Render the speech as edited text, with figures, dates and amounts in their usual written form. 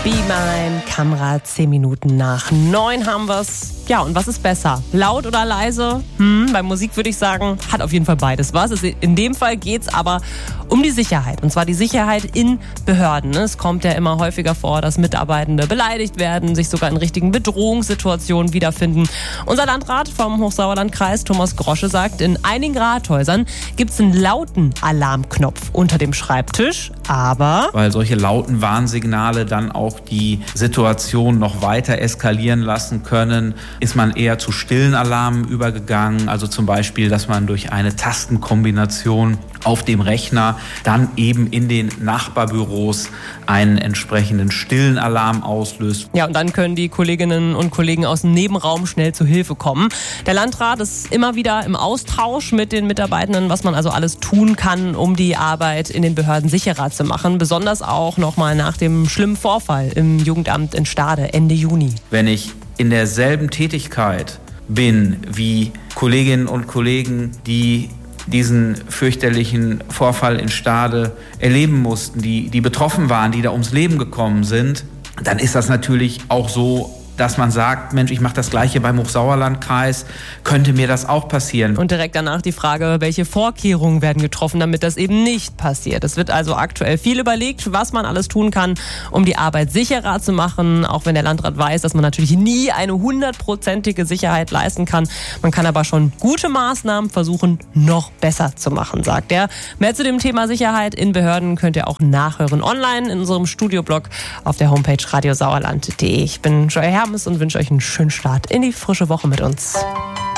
Be Mine, Kamera, 10 Minuten nach 9 haben wir's. Ja, und was ist besser? Laut oder leise? Bei Musik würde ich sagen, hat auf jeden Fall beides was. In dem Fall geht's aber um die Sicherheit. Und zwar die Sicherheit in Behörden. Es kommt ja immer häufiger vor, dass Mitarbeitende beleidigt werden, sich sogar in richtigen Bedrohungssituationen wiederfinden. Unser Landrat vom Hochsauerlandkreis, Thomas Grosche, sagt, in einigen Rathäusern gibt's einen lauten Alarmknopf unter dem Schreibtisch, aber... Weil solche lauten Warnsignale dann auch die Situation noch weiter eskalieren lassen können, ist man eher zu stillen Alarmen übergegangen. Also zum Beispiel, dass man durch eine Tastenkombination auf dem Rechner dann eben in den Nachbarbüros einen entsprechenden stillen Alarm auslöst. Ja, und dann können die Kolleginnen und Kollegen aus dem Nebenraum schnell zu Hilfe kommen. Der Landrat ist immer wieder im Austausch mit den Mitarbeitenden, was man also alles tun kann, um die Arbeit in den Behörden sicherer zu machen. Besonders auch nochmal nach dem schlimmen Vorfall im Jugendamt in Stade Ende Juni. Wenn ich in derselben Tätigkeit bin wie Kolleginnen und Kollegen, die diesen fürchterlichen Vorfall in Stade erleben mussten, die betroffen waren, die da ums Leben gekommen sind, dann ist das natürlich auch so, dass man sagt, Mensch, ich mache das Gleiche beim Hochsauerlandkreis, könnte mir das auch passieren? Und direkt danach die Frage, welche Vorkehrungen werden getroffen, damit das eben nicht passiert. Es wird also aktuell viel überlegt, was man alles tun kann, um die Arbeit sicherer zu machen, auch wenn der Landrat weiß, dass man natürlich nie eine 100%ige Sicherheit leisten kann. Man kann aber schon gute Maßnahmen versuchen, noch besser zu machen, sagt er. Mehr zu dem Thema Sicherheit in Behörden könnt ihr auch nachhören online in unserem Studioblog auf der Homepage radiosauerland.de. Ich bin Joy Hermes und wünsche euch einen schönen Start in die frische Woche mit uns.